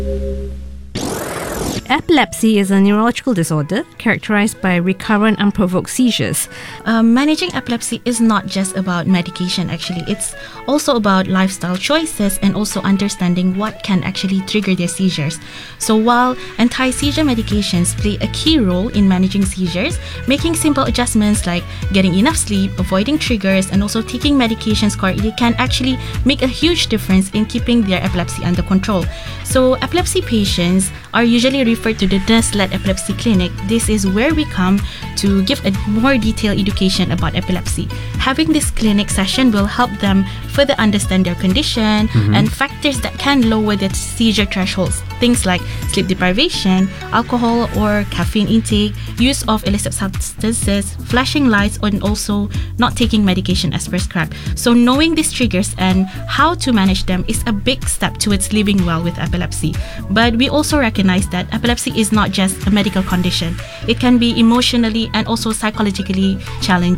Epilepsy is a neurological disorder characterized by recurrent unprovoked seizures. Managing epilepsy is not just about medication, actually. It's also about lifestyle choices and also understanding what can actually trigger their seizures. So while anti-seizure medications play a key role in managing seizures, making simple adjustments like getting enough sleep, avoiding triggers, and also taking medications correctly can actually make a huge difference in keeping their epilepsy under control. So epilepsy patients are usually referred to the Nurse-led Epilepsy Clinic. This is where we come to give a more detailed education about epilepsy. Having this clinic session will help them further understand their condition and factors that can lower their seizure thresholds. Things like sleep deprivation, alcohol or caffeine intake, use of illicit substances, flashing lights, and also not taking medication as prescribed. So knowing these triggers and how to manage them is a big step towards living well with epilepsy. But we also recognize that epilepsy is not just a medical condition. It can be emotionally and also psychologically challenging.